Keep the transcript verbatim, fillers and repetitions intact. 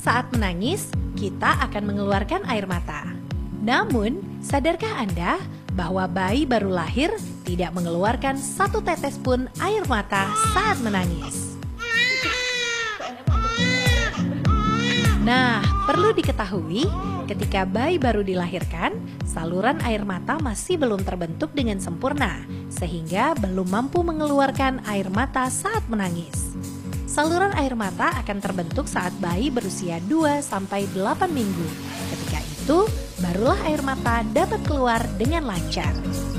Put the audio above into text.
saat menangis, kita akan mengeluarkan air mata. Namun, sadarkah Anda bahwa bayi baru lahir tidak mengeluarkan satu tetes pun air mata saat menangis? Nah, perlu diketahui, ketika bayi baru dilahirkan, saluran air mata masih belum terbentuk dengan sempurna, sehingga belum mampu mengeluarkan air mata saat menangis. Saluran air mata akan terbentuk saat bayi berusia dua sampai delapan minggu. Ketika itu, barulah air mata dapat keluar dengan lancar.